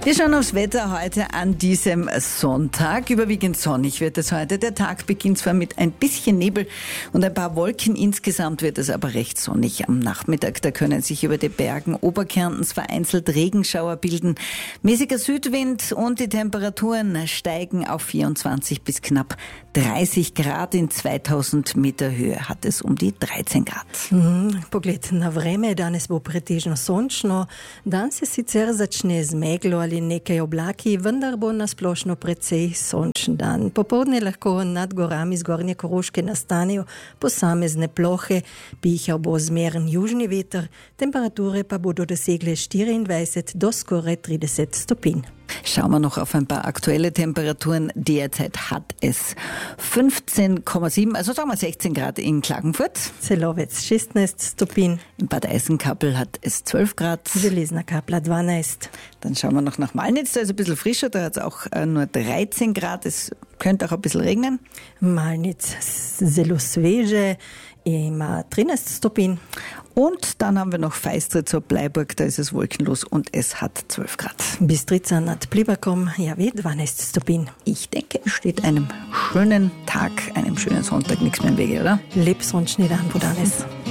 Wir schauen aufs Wetter heute an diesem Sonntag. Überwiegend sonnig wird es heute. Der Tag beginnt zwar mit ein bisschen Nebel und ein paar Wolken. Insgesamt wird es aber recht sonnig. Am Nachmittag, da können sich über den Bergen Oberkärntens vereinzelt Regenschauer bilden. Mäßiger Südwind und die Temperaturen steigen auf 24 bis knapp 30 Grad. In 2000 Meter Höhe hat es um die 13 Grad. Pogled na vreme, danes bo pretežno sončno. Dan se sicer začne z meglo ali nekaj oblaki, vendar bo na splošno precej sončen dan. Popoldne lahko nad gorami zgornje Koroške nastanejo posamezne plohe, pihal bo zmeren južni veter, temperature pa bodo dosegle 24 do skoraj 30 stopinj. Schauen wir noch auf ein paar aktuelle Temperaturen. Derzeit hat es 15,7, also sagen wir 16 Grad in Klagenfurt. Celovec 16 stopinj. In Bad Eisenkappel hat es 12 Grad. Železna Kapla 12. Dann schauen wir noch nach Malnitz, da ist ein bisschen frischer, da hat es auch nur 13 Grad. Es könnte auch ein bisschen regnen. Malnitz zelo sveže, ima 13 stopinj. Und dann haben wir noch Feistritz ob Bleiburg, da ist es wolkenlos und es hat 12 Grad. Bistrica nad Plibakom, javi 12 stopinj. Ich denke, es steht einem schönen Tag, einem schönen Sonntag nichts mehr im Wege, oder? Lep sončni dan bo danes.